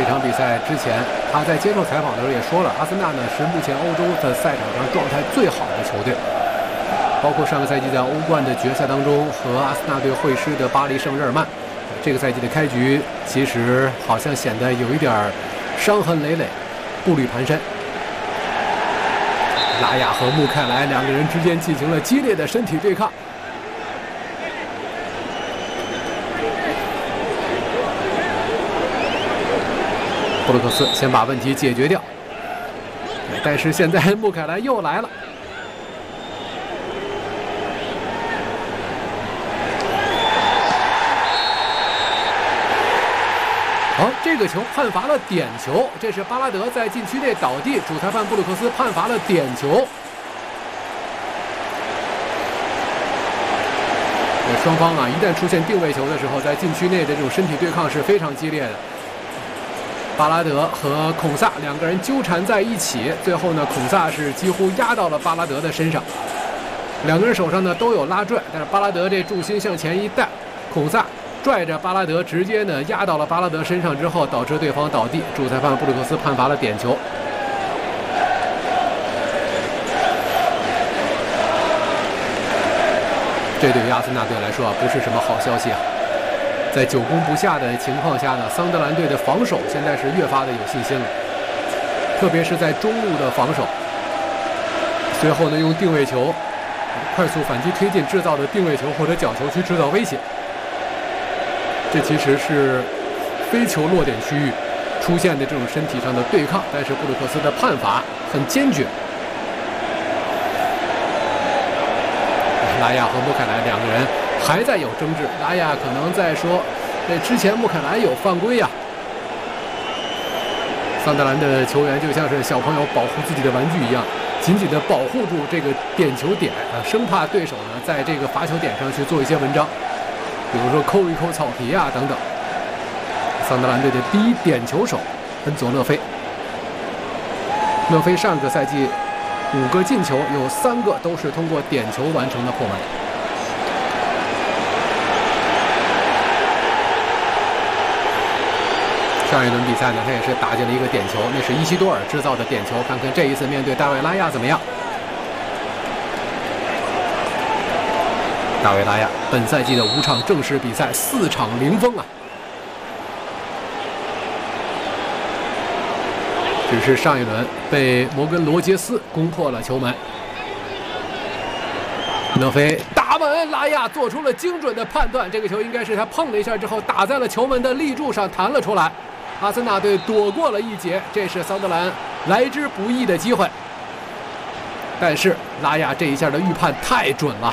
场比赛之前，他在接受采访的时候也说了，阿森纳呢是目前欧洲的赛场上状态最好的球队，包括上个赛季在欧冠的决赛当中和阿森纳队会师的巴黎圣日耳曼。这个赛季的开局其实好像显得有一点伤痕累累，步履蹒跚。拉亚和穆凯莱两个人之间进行了激烈的身体对抗。布鲁克斯先把问题解决掉，但是现在穆凯莱又来了。好，这个球判罚了点球，这是巴拉德在禁区内倒地，主裁判布鲁克斯判罚了点球。双方啊，一旦出现定位球的时候，在禁区内的这种身体对抗是非常激烈的。巴拉德和孔萨两个人纠缠在一起，最后呢，孔萨是几乎压到了巴拉德的身上。两个人手上呢都有拉拽，但是巴拉德这重心向前一带，孔萨拽着巴拉德，直接呢压到了巴拉德身上之后，导致对方倒地。主裁判布鲁克斯判罚了点球。这对于阿森纳队来说啊，不是什么好消息啊。在久攻不下的情况下呢，桑德兰队的防守现在是越发的有信心了，特别是在中路的防守。随后呢，用定位球快速反击推进制造的定位球或者角球去制造威胁。这其实是非球落点区域出现的这种身体上的对抗，但是布鲁克斯的判罚很坚决。拉亚和穆凯莱两个人还在有争执，拉亚可能在说，之前穆凯莱有犯规呀。桑德兰的球员就像是小朋友保护自己的玩具一样，紧紧地保护住这个点球点啊，生怕对手呢在这个罚球点上去做一些文章。比如说抠一抠草皮啊等等。桑德兰队的第一点球手恩佐勒菲，勒菲上个赛季5个进球有3个都是通过点球完成的破门。上一轮比赛呢，他也是打进了一个点球，那是伊西多尔制造的点球。看看这一次面对大卫拉亚怎么样？大卫拉亚本赛季的5场正式比赛4场零封啊，只是上一轮被摩根罗杰斯攻破了球门。勒菲打门，拉亚做出了精准的判断，这个球应该是他碰了一下之后打在了球门的立柱上弹了出来。阿森纳队躲过了一劫，这是桑德兰来之不易的机会。但是拉亚这一下的预判太准了。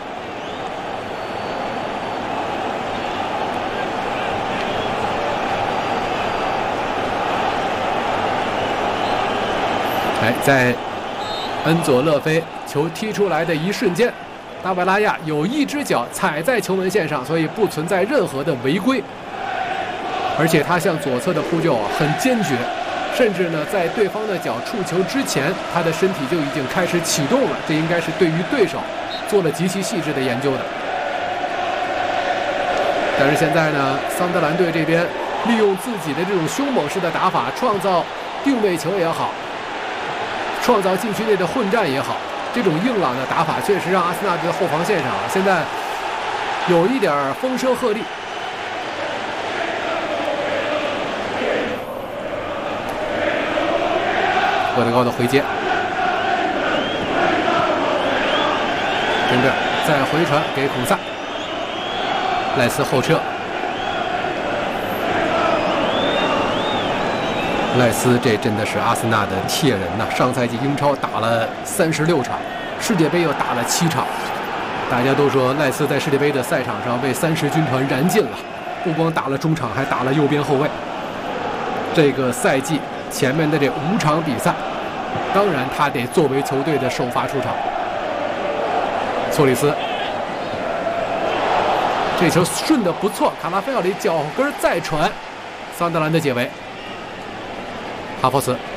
在恩佐勒菲球踢出来的一瞬间，大卫拉亚有一只脚踩在球门线上，所以不存在任何的违规。而且他向左侧的扑救很坚决，甚至呢在对方的脚触球之前，他的身体就已经开始启动了。这应该是对于对手做了极其细致的研究的。但是现在呢，桑德兰队这边利用自己的这种凶猛式的打法，创造定位球也好，创造禁区内的混战也好，这种硬朗的打法确实让阿森纳队的后防线上现在有一点风声鹤唳。厄德高的回接，跟着再回传给孔萨，赖斯后撤。赖斯这真的是阿森纳的铁人呐！上赛季英超打了36场，世界杯又打了7场。大家都说赖斯在世界杯的赛场上为30军团燃尽了，不光打了中场，还打了右边后卫。这个赛季前面的这5场比赛，当然他得作为球队的首发出场。索里斯，这球顺得不错，卡拉菲奥里脚跟再传，桑德兰的解围。哈弗茨